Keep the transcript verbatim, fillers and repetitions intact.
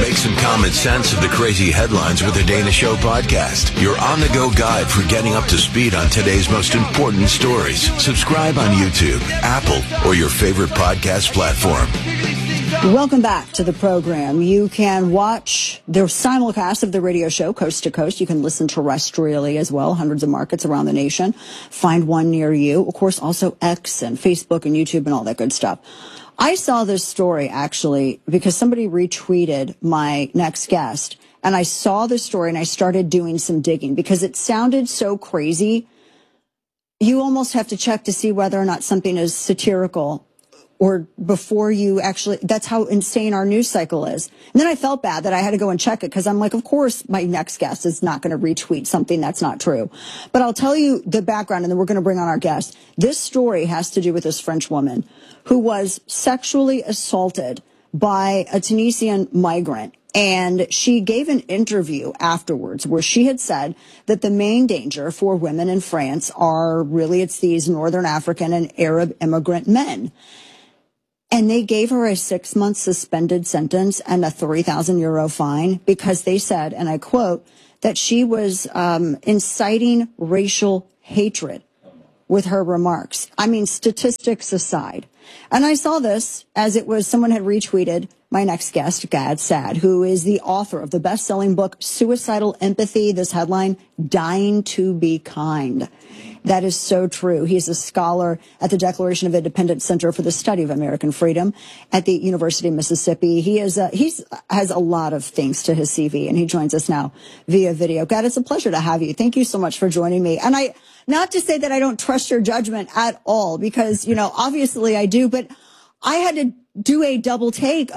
Make some common sense of the crazy headlines with the Dana Show podcast. Your on-the-go guide for getting up to speed on today's most important stories. Subscribe on YouTube, Apple, or your favorite podcast platform. Welcome back to the program. You can watch the simulcast of the radio show coast to coast. You can listen terrestrially as well, hundreds of markets around the nation. Find one near you. Of course, also X and Facebook and YouTube and all that good stuff. I saw this story actually because somebody retweeted my next guest, and I saw the story and I started doing some digging because it sounded so crazy. You almost have to check to see whether or not something is satirical, or before you actually, that's how insane our news cycle is. And then I felt bad that I had to go and check it because I'm like, of course, my next guest is not going to retweet something that's not true. But I'll tell you the background, and then we're going to bring on our guest. This story has to do with this French woman who was sexually assaulted by a Tunisian migrant. And she gave an interview afterwards where she had said that the main danger for women in France are really, it's these Northern African and Arab immigrant men. And they gave her a six-month suspended sentence and a three thousand euro fine because they said, and I quote, that she was um, inciting racial hatred with her remarks. I mean, statistics aside. And I saw this as it was someone had retweeted my next guest, Gad Saad, who is the author of the best-selling book, Suicidal Empathy. This headline, Dying to Be Kind. That is so true. He's a scholar at the Declaration of Independence Center for the Study of American Freedom at the University of Mississippi. He is a, he's has a lot of things to his C V, and he joins us now via video. God, it's a pleasure to have you. Thank you so much for joining me. And I, not to say that I don't trust your judgment at all, because, you know, obviously I do, but I had to do a double take